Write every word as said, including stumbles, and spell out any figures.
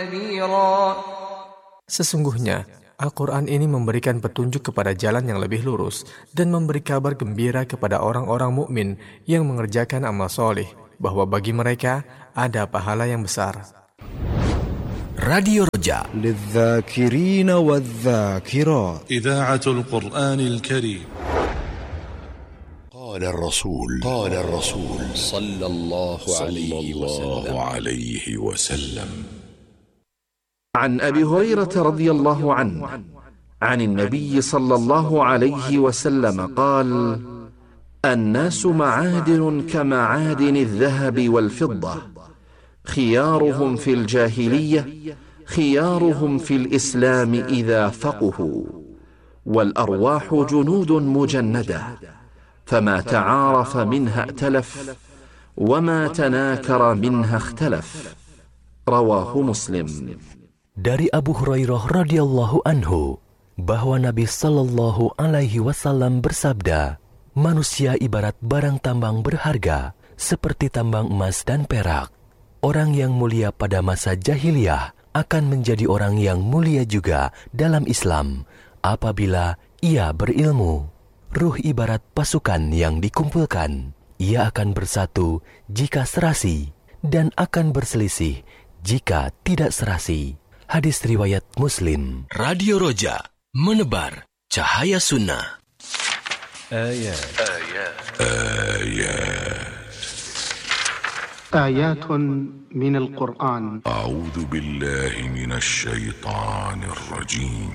Sesungguhnya, Al-Quran ini memberikan petunjuk kepada jalan yang lebih lurus dan memberi kabar gembira kepada orang-orang mukmin yang mengerjakan amal soleh, bahwa bagi mereka ada pahala yang besar. Radio Roja للذاكرين والذاكرات إذاعة القرآن الكريم. قال الرسول قال الرسول صلى الله عليه وسلم عن أبي هريرة رضي الله عنه عن النبي صلى الله عليه وسلم قال: الناس معادن كمعادن الذهب والفضة، خيارهم في الجاهلية خيارهم في الإسلام إذا فقهوا، والأرواح جنود مجندة، فما تعارف منها ائتلف، وما تناكر منها اختلف. رواه مسلم. Dari Abu Hurairah radhiyallahu anhu bahwa Nabi sallallahu alaihi wasallam bersabda, manusia ibarat barang tambang berharga seperti tambang emas dan perak. Orang yang mulia pada masa jahiliyah akan menjadi orang yang mulia juga dalam Islam apabila ia berilmu. Ruh ibarat pasukan yang dikumpulkan. Ia akan bersatu jika serasi dan akan berselisih jika tidak serasi. Hadis riwayat Muslim. Radio Roja menebar cahaya sunnah. Ayat. Ayat. Ayat. آيات من القرآن. أعوذ بالله من الشيطان الرجيم.